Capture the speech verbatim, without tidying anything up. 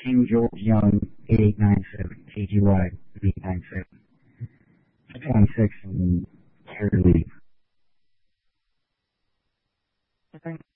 King George Young, eight eight nine seven, K G Y, eight eight nine seven. twenty-six and care to leave.